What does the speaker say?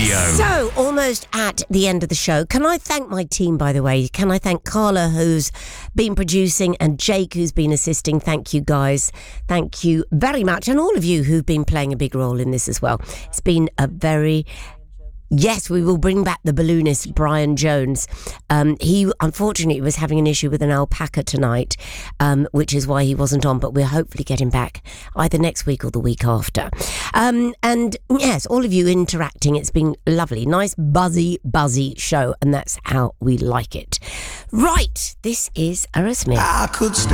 Radio. So, almost at the end of the show. Can I thank my team, by the way? Can I thank Carla, who's been producing, and Jake, who's been assisting? Thank you, guys. Thank you very much. And all of you who've been playing a big role in this as well. It's been a very... Yes, we will bring back the balloonist, Brian Jones. He, unfortunately, was having an issue with an alpaca tonight, which is why he wasn't on, but we'll hopefully get him back either next week or the week after. And yes, all of you interacting, it's been lovely. Nice, buzzy show, and that's how we like it. Right, this is Aerosmith. I could stay